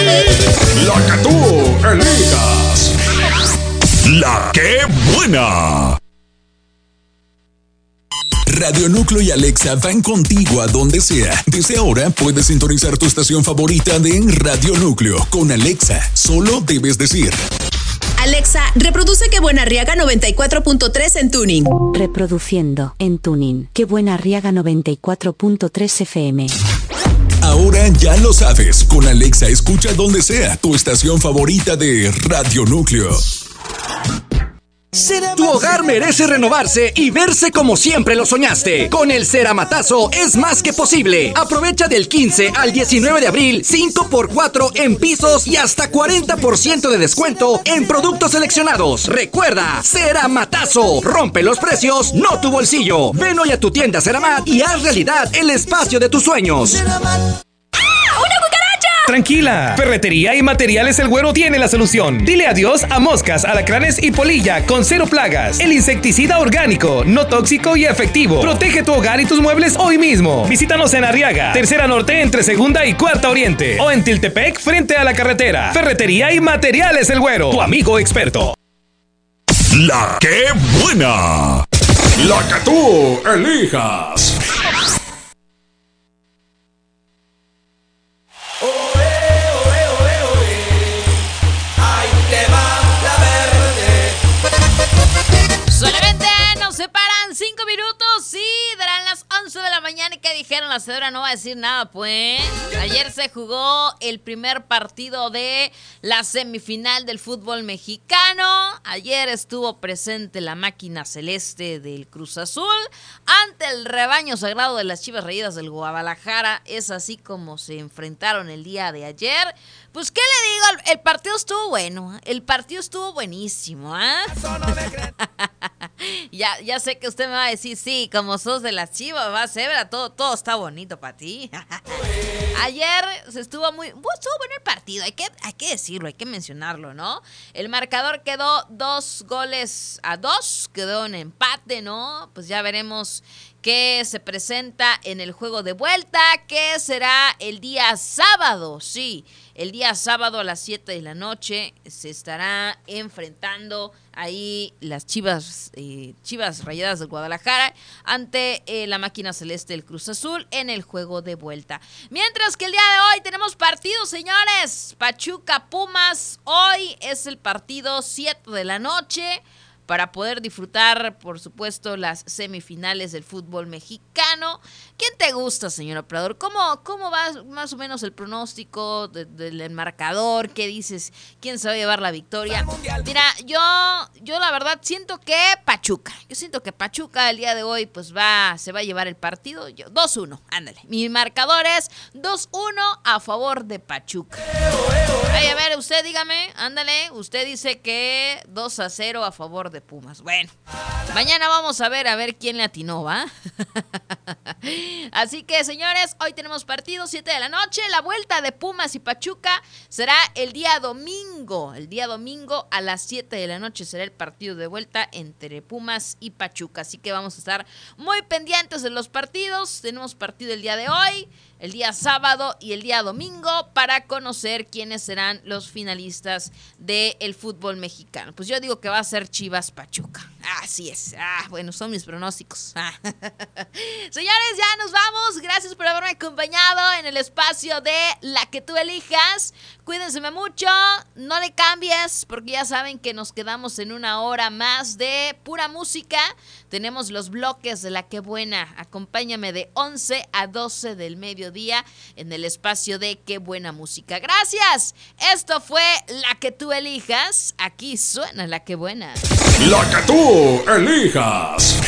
La que tú elijas. La que buena. Radio Núcleo y Alexa van contigo a donde sea. Desde ahora puedes sintonizar tu estación favorita de Radio Núcleo con Alexa. Solo debes decir: Alexa, reproduce Qué Buena Arriaga 94.3 en Tuning. Reproduciendo en Tuning Qué Buena Arriaga 94.3 FM. Ahora ya lo sabes. Con Alexa escucha donde sea tu estación favorita de Radio Núcleo. Tu hogar merece renovarse y verse como siempre lo soñaste. Con el Ceramatazo es más que posible. Aprovecha del 15 al 19 de abril 5x4 en pisos y hasta 40% de descuento en productos seleccionados. Recuerda, Ceramatazo. Rompe los precios, no tu bolsillo. Ven hoy a tu tienda Ceramat y haz realidad el espacio de tus sueños. Tranquila, Ferretería y Materiales El Güero tiene la solución. Dile adiós a moscas, alacranes y polilla con 0 plagas. El insecticida orgánico, no tóxico y efectivo. Protege tu hogar y tus muebles hoy mismo. Visítanos en Arriaga, Tercera Norte entre Segunda y Cuarta Oriente. O en Tiltepec frente a la carretera. Ferretería y Materiales El Güero, tu amigo experto. La que buena. La que tú elijas. Solamente nos separan 5 minutos y darán las 11 de la mañana. ¿Y qué dijeron? La cedra no va a decir nada, pues. Ayer se jugó el primer partido de la semifinal del fútbol mexicano. Ayer estuvo presente la máquina celeste del Cruz Azul ante el rebaño sagrado de las Chivas Rayadas del Guadalajara. Es así como se enfrentaron el día de ayer. Pues, ¿qué le digo? El partido estuvo bueno. El partido estuvo buenísimo, ¿ah? Ya sé que usted me va a decir, sí, como sos de las Chivas, va a ser, todo está bonito para ti. Ayer estuvo bueno el partido, hay que decirlo, hay que mencionarlo, ¿no? El marcador quedó 2-2, quedó en empate, ¿no? Pues ya veremos qué se presenta en el juego de vuelta, que será el día sábado, sí. El día sábado a las 7 de la noche se estará enfrentando ahí las Chivas Rayadas del Guadalajara ante la máquina celeste del Cruz Azul en el juego de vuelta. Mientras que el día de hoy tenemos partidos, señores. Pachuca Pumas, hoy es el partido 7 de la noche. Para poder disfrutar, por supuesto, las semifinales del fútbol mexicano. ¿Quién te gusta, señor operador? ¿Cómo va más o menos el pronóstico del marcador? ¿Qué dices? ¿Quién se va a llevar la victoria? Mira, yo la verdad siento que Pachuca. Yo siento que Pachuca el día de hoy pues se va a llevar el partido. 2-1, ándale. Mi marcador es 2-1 a favor de Pachuca. Ay, a ver, usted dígame, ándale. Usted dice que 2-0 a favor de Pumas. Bueno, mañana vamos a ver quién le atinó, ¿va? Así que, señores, hoy tenemos partido 7 de la noche. La vuelta de Pumas y Pachuca será el día domingo. El día domingo a las 7 de la noche será el partido de vuelta entre Pumas y Pachuca. Así que vamos a estar muy pendientes de los partidos. Tenemos partido el día de hoy, el día sábado y el día domingo para conocer quiénes serán los finalistas del fútbol mexicano. Pues yo digo que va a ser Chivas Pachuca. Así es. Bueno, son mis pronósticos. Señores, ya nos vamos. Gracias por haberme acompañado en el espacio de La que tú elijas. Cuídense mucho. No le cambies porque ya saben que nos quedamos en una hora más de pura música. Tenemos los bloques de La que buena. Acompáñame de 11 a 12 del mediodía en el espacio de Qué buena música. Gracias. Esto fue La que tú elijas. Aquí suena La que buena. La que tú elijas.